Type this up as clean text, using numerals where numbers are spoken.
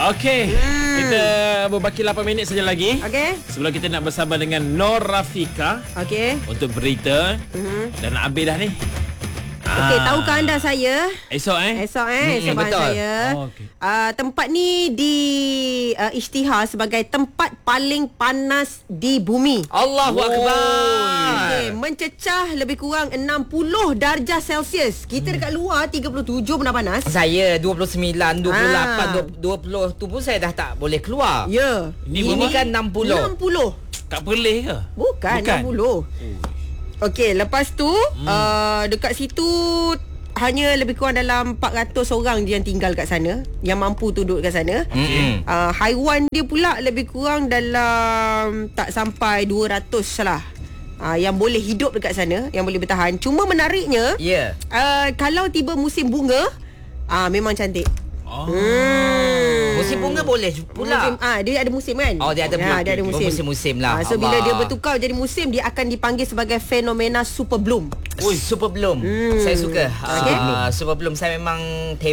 Okey, kita berbaki 8 minit saja lagi. Okey. Sebelum kita nak bersama dengan Nur Rafika Okey. untuk berita. Dan nak habis dah ni. Okey, tahukah anda saya? Esok Esok sahabat betul. saya. Okey. Tempat ni isytihar sebagai tempat paling panas di bumi. Allahu Akbar. Okey, mencecah lebih kurang 60 darjah Celsius. Kita dekat luar 37 pun dah panas. Saya 29, 28, 20 tu pun saya dah tak boleh keluar. Ya. Ini Ini berapa? kan 60. 60. Kat Perlis ke? Bukan. 60. Okey, lepas tu dekat situ hanya lebih kurang dalam 400 orang je yang tinggal kat sana, yang mampu duduk kat sana. Haiwan dia pula lebih kurang dalam tak sampai 200 lah. Yang boleh hidup dekat sana, yang boleh bertahan. Cuma menariknya, Ya. kalau tiba musim bunga, memang cantik. Musim bunga boleh pula. Dia ada musim kan? Oh, dia ada dia ada musim. musim-musim lah. So bila dia bertukar jadi musim, dia akan dipanggil sebagai fenomena super bloom. Super bloom. Saya suka. Okay. Super bloom saya memang